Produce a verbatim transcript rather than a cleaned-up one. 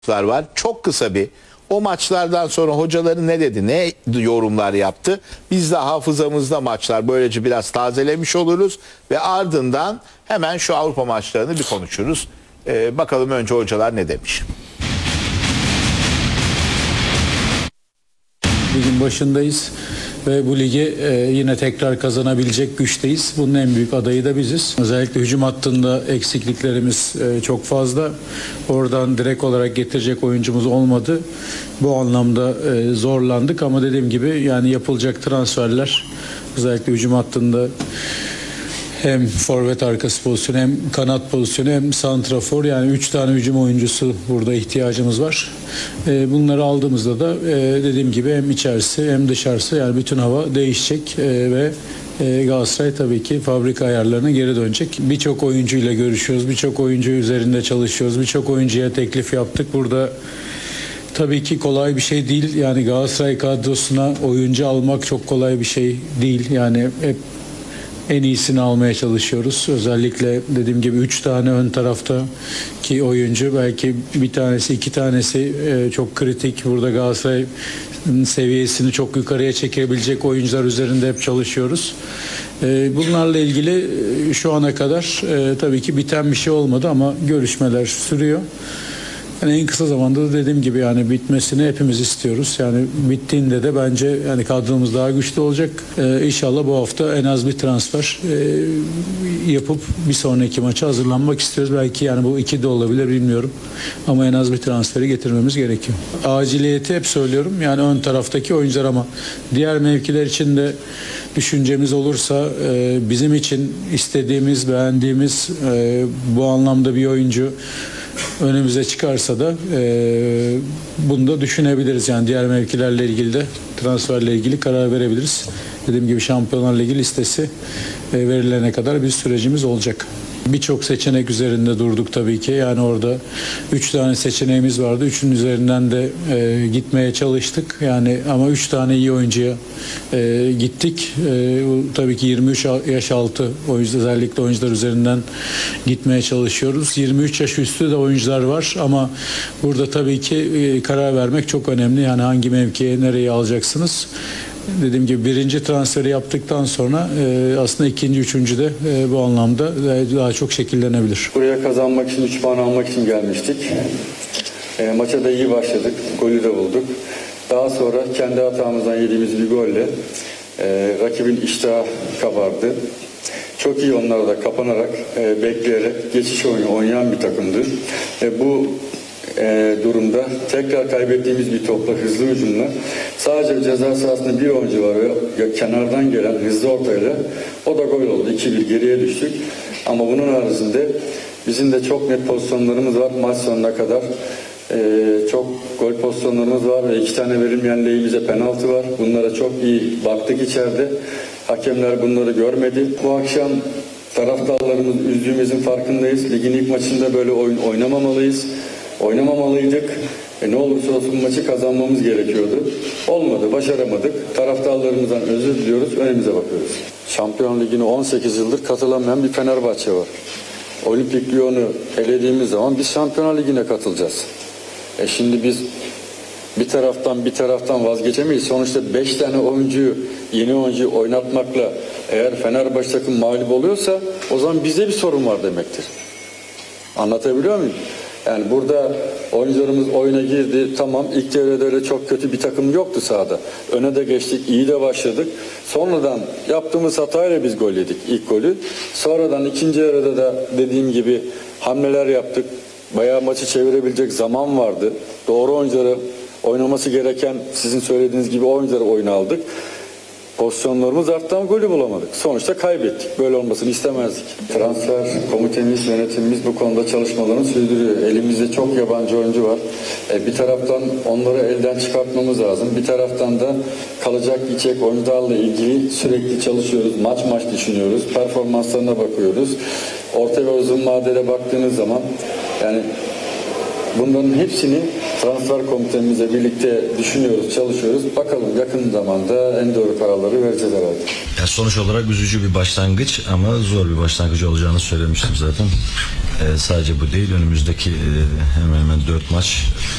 maçlar var. Çok kısa bir o maçlardan sonra hocaları ne dedi, ne yorumlar yaptı? Biz de hafızamızda maçlar, böylece biraz tazelemiş oluruz ve ardından hemen şu Avrupa maçlarını bir konuşuruz. Ee, bakalım önce hocalar ne demiş? Ligin başındayız ve bu ligi e, yine tekrar kazanabilecek güçteyiz. Bunun en büyük adayı da biziz. Özellikle hücum hattında eksikliklerimiz e, çok fazla. Oradan direkt olarak getirecek oyuncumuz olmadı. Bu anlamda e, zorlandık ama dediğim gibi yani yapılacak transferler özellikle hücum hattında hem forvet arkası pozisyonu hem kanat pozisyonu hem santrafor, yani üç tane hücum oyuncusu burada ihtiyacımız var. E, bunları aldığımızda da e, dediğim gibi hem içerisi hem dışarısı, yani bütün hava değişecek e, ve e, Galatasaray tabii ki fabrika ayarlarına geri dönecek. Birçok oyuncuyla görüşüyoruz, birçok oyuncu üzerinde çalışıyoruz, birçok oyuncuya teklif yaptık. Burada tabii ki kolay bir şey değil. Yani Galatasaray kadrosuna oyuncu almak çok kolay bir şey değil. Yani hep en iyisini almaya çalışıyoruz. Özellikle dediğim gibi üç tane ön taraftaki oyuncu, belki bir tanesi iki tanesi çok kritik. Burada Galatasaray seviyesini çok yukarıya çekebilecek oyuncular üzerinde hep çalışıyoruz. Bunlarla ilgili şu ana kadar tabii ki biten bir şey olmadı ama görüşmeler sürüyor. Yani en kısa zamanda da dediğim gibi yani bitmesini hepimiz istiyoruz. Yani bittiğinde de bence yani kadromuz daha güçlü olacak. Ee, İnşallah bu hafta en az bir transfer e, yapıp bir sonraki maça hazırlanmak istiyoruz. Belki yani bu iki de olabilir, bilmiyorum. Ama en az bir transferi getirmemiz gerekiyor. Aciliyeti hep söylüyorum. Yani ön taraftaki oyuncular, ama diğer mevkiler için de düşüncemiz olursa e, bizim için istediğimiz, beğendiğimiz e, bu anlamda bir oyuncu önümüze çıkarsa da e, bunu da düşünebiliriz. Yani diğer mevkilerle ilgili de transferle ilgili karar verebiliriz. Dediğim gibi Şampiyonlar Ligi listesi e, verilene kadar bir sürecimiz olacak. Birçok seçenek üzerinde durduk tabii ki. Yani orada üç tane seçeneğimiz vardı. Üçün üzerinden de e, gitmeye çalıştık. Yani ama üç tane iyi oyuncuya e, gittik. E, tabii ki yirmi üç yaş altı oyuncu, özellikle oyuncular üzerinden gitmeye çalışıyoruz. yirmi üç yaş üstü de oyuncular var ama burada tabii ki e, karar vermek çok önemli. Yani hangi mevkiye nereye alacaksınız? Dediğim gibi birinci transferi yaptıktan sonra e, aslında ikinci, üçüncü de e, bu anlamda e, daha çok şekillenebilir. Buraya kazanmak için, üç puan almak için gelmiştik. E, maça da iyi başladık. Golü de bulduk. Daha sonra kendi hatamızdan yediğimiz bir golle e, rakibin iştahı kabardı. Çok iyi onlara da kapanarak, e, bekleyerek geçiş oyunu oynayan bir takımdı. E, bu E, durumda tekrar kaybettiğimiz bir topla, hızlı hücumla, sadece ceza sahasında bir oyuncu var ve kenardan gelen hızlı ortayla o da gol oldu. iki bir geriye düştük. Ama bunun haricinde bizim de çok net pozisyonlarımız var. Maç sonuna kadar e, çok gol pozisyonlarımız var ve iki tane verilmeyen lehimize penaltı var. Bunlara çok iyi baktık içeride. Hakemler bunları görmedi. Bu akşam taraftarlarımız üzdüğümüzün farkındayız. Ligin ilk maçında böyle oyun oynamamalıyız. Oynamamalıydık. E ne olursa olsun maçı kazanmamız gerekiyordu. Olmadı, başaramadık. Taraftarlarımızdan özür diliyoruz, önümüze bakıyoruz. Şampiyon Ligi'ne on sekiz yıldır katılamayan bir Fenerbahçe var. Olimpik Lyon'u elediğimiz zaman biz Şampiyonlar Ligi'ne katılacağız. E şimdi biz bir taraftan bir taraftan vazgeçemeyiz. Sonuçta beş tane oyuncuyu, yeni oyuncuyu oynatmakla eğer Fenerbahçe takım mağlup oluyorsa o zaman bizde bir sorun var demektir. Anlatabiliyor muyum? Yani burada oyuncularımız oyuna girdi. Tamam, ilk devrede öyle çok kötü bir takım yoktu sahada. Öne de geçtik, iyi de başladık. Sonradan yaptığımız hatayla biz gol yedik, ilk golü. Sonradan ikinci devrede de dediğim gibi hamleler yaptık. Bayağı maçı çevirebilecek zaman vardı. Doğru oyuncuları, oynaması gereken sizin söylediğiniz gibi oyuncuları oyuna aldık. Pozisyonlarımız arttı ama golü bulamadık. Sonuçta kaybettik. Böyle olmasını istemezdik. Transfer komitemiz, yönetimimiz bu konuda çalışmalarını sürdürüyor. Elimizde çok yabancı oyuncu var. E, bir taraftan onları elden çıkartmamız lazım. Bir taraftan da kalacak gidecek oyuncularla ilgili sürekli çalışıyoruz. Maç maç düşünüyoruz. Performanslarına bakıyoruz. Orta ve uzun vadede baktığınız zaman yani Bunların hepsini transfer komitemizle birlikte düşünüyoruz, çalışıyoruz. Bakalım yakın zamanda en doğru kararları vereceğiz herhalde. Ya sonuç olarak üzücü bir başlangıç ama zor bir başlangıç olacağını söylemiştim zaten. Ee, sadece bu değil, önümüzdeki e, hemen hemen dört maç